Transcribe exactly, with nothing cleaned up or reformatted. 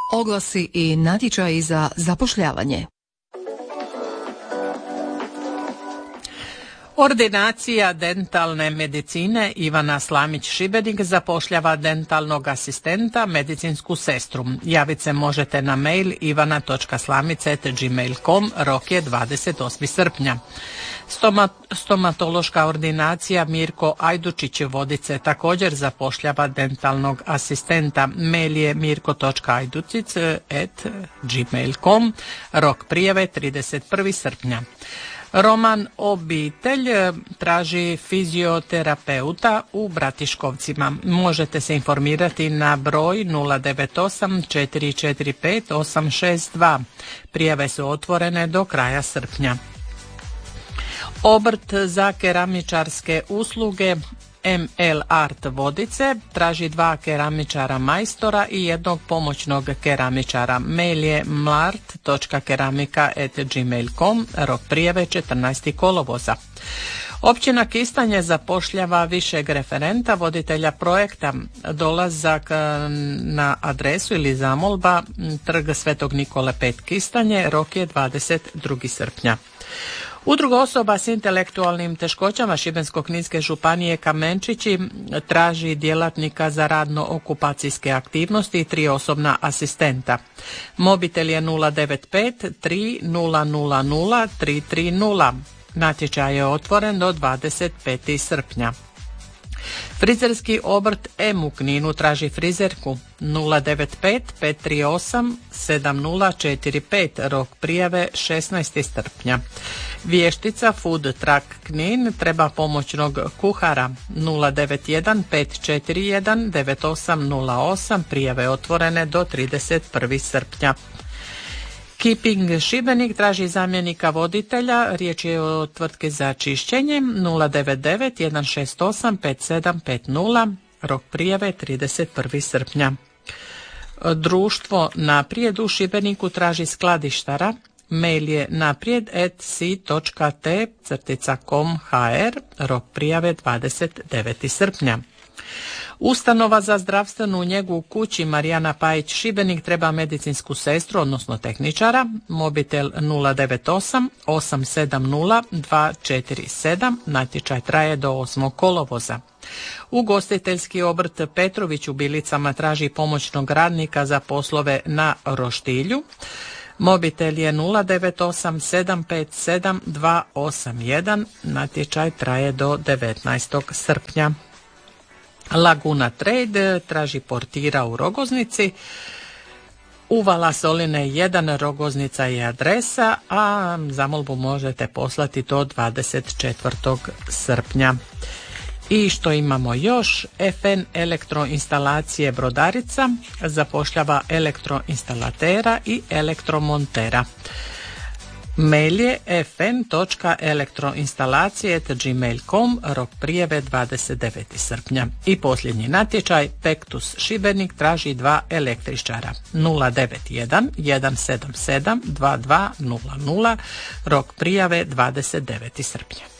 Oglasi i natječaji za zapošljavanje. Ordinacija dentalne medicine Ivana Slamić-Šibenik zapošljava dentalnog asistenta, medicinsku sestru. Javit se možete na mail ivana točka slamica at gmail dot com, rok je dvadeset osmi srpnja. Stoma, stomatološka ordinacija Mirko Ajdučić Vodice također zapošljava dentalnog asistenta. Mail je mirko točka ajdučić at gmail dot com, rok prijave trideset prvi srpnja. Roman Obitelj traži fizioterapeuta u Bratiškovcima. Možete se informirati na broj nula devet osam četiri četiri pet osam šest dva. Prijave su otvorene do kraja srpnja. Obrt za keramičarske usluge M L Art Vodice traži dva keramičara majstora i jednog pomoćnog keramičara. Mail je mlart točka keramika at gmail dot com, rok prijave četrnaesti kolovoza. Općina Kistanje zapošljava višeg referenta, voditelja projekta. Dolazak na adresu ili zamolba Trg Svetog Nikole pet Kistanje, rok je dvadeset drugi srpnja. Udruga osoba s intelektualnim teškoćama Šibensko-kninske županije Kamenčići traži djelatnika za radno-okupacijske aktivnosti i tri osobna asistenta. Mobitel je nula devet pet tri nula nula nula tri tri nula. Natječaj je otvoren do dvadeset petog srpnja. Frizerski obrt M u Kninu traži frizerku nula devet pet pet tri osam sedam nula četiri pet, rok prijave šesnaesti srpnja. Vještica Food Truck Knin treba pomoćnog kuhara nula devet jedan pet četiri jedan devet osam nula osam, prijave otvorene do trideset prvog srpnja. Keeping Šibenik traži zamjenika voditelja, riječ je o tvrtki za čišćenje nula devet devet jedan šest osam pet sedam pet nula, rok prijave trideset prvog srpnja. Društvo Naprijed u Šibeniku traži skladištara, mail je naprijed at si točka te crtica com hr, rok prijave dvadeset deveti srpnja. Ustanova za zdravstvenu njegu u kući Marijana Pajić Šibenik treba medicinsku sestru, odnosno tehničara. Mobitel nula devet osam osam sedam nula dva četiri sedam, natječaj traje do osmog kolovoza. Ugostiteljski obrt Petrović u Bilicama traži pomoćnog radnika za poslove na roštilju. Mobitel je nula devet osam sedam pet sedam dva osam jedan, natječaj traje do devetnaestog srpnja. Laguna Trade traži portira u Rogoznici. Uvala Soline jedan, Rogoznica je adresa, a zamolbu možete poslati do dvadeset četvrtog srpnja. I što imamo još? F N elektroinstalacije Brodarica zapošljava elektroinstalatera i elektromontera. Mail je fn točka elektroinstalacije at gmail dot com, rok prijave dvadeset deveti srpnja. I posljednji natječaj, Pektus Šibenik traži dva električara nula devet jedan jedan sedam sedam dva dva nula nula, rok prijave dvadeset deveti srpnja.